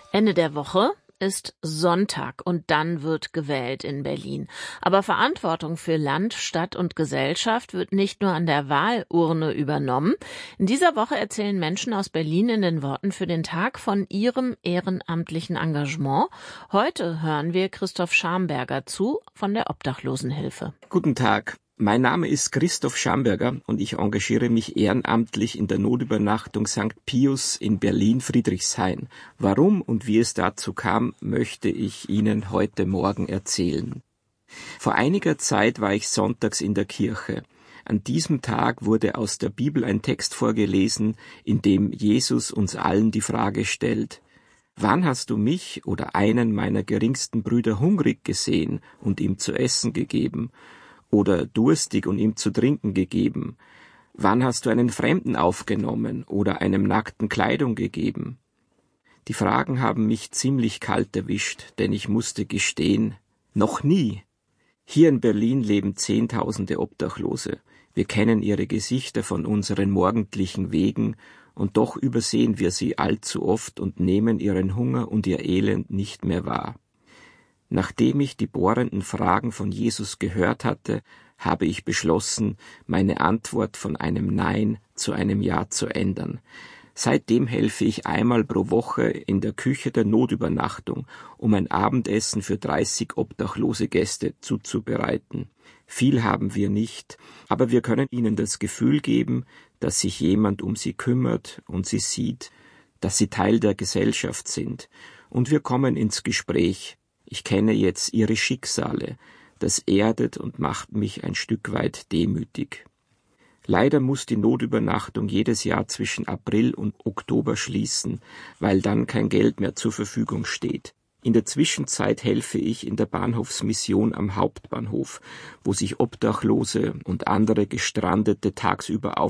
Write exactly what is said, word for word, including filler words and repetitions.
Ende der Woche ist Sonntag und dann wird gewählt in Berlin. Aber Verantwortung für Land, Stadt und Gesellschaft wird nicht nur an der Wahlurne übernommen. In dieser Woche erzählen Menschen aus Berlin in den Worten für den Tag von ihrem ehrenamtlichen Engagement. Heute hören wir Christoph Schamberger zu von der Obdachlosenhilfe. Guten Tag. Mein Name ist Christoph Schamberger und ich engagiere mich ehrenamtlich in der Notübernachtung Sankt Pius in Berlin-Friedrichshain. Warum und wie es dazu kam, möchte ich Ihnen heute Morgen erzählen. Vor einiger Zeit war ich sonntags in der Kirche. An diesem Tag wurde aus der Bibel ein Text vorgelesen, in dem Jesus uns allen die Frage stellt: Wann hast du mich oder einen meiner geringsten Brüder hungrig gesehen und ihm zu essen gegeben? Oder durstig und ihm zu trinken gegeben? Wann hast du einen Fremden aufgenommen oder einem Nackten Kleidung gegeben? Die Fragen haben mich ziemlich kalt erwischt, denn ich musste gestehen, noch nie. Hier in Berlin leben Zehntausende Obdachlose. Wir kennen ihre Gesichter von unseren morgendlichen Wegen, und doch übersehen wir sie allzu oft und nehmen ihren Hunger und ihr Elend nicht mehr wahr. Nachdem ich die bohrenden Fragen von Jesus gehört hatte, habe ich beschlossen, meine Antwort von einem Nein zu einem Ja zu ändern. Seitdem helfe ich einmal pro Woche in der Küche der Notübernachtung, um ein Abendessen für dreißig obdachlose Gäste zuzubereiten. Viel haben wir nicht, aber wir können ihnen das Gefühl geben, dass sich jemand um sie kümmert und sie sieht, dass sie Teil der Gesellschaft sind. Und wir kommen ins Gespräch. Ich kenne jetzt ihre Schicksale. Das erdet und macht mich ein Stück weit demütig. Leider muss die Notübernachtung jedes Jahr zwischen April und Oktober schließen, weil dann kein Geld mehr zur Verfügung steht. In der Zwischenzeit helfe ich in der Bahnhofsmission am Hauptbahnhof, wo sich Obdachlose und andere Gestrandete tagsüber auf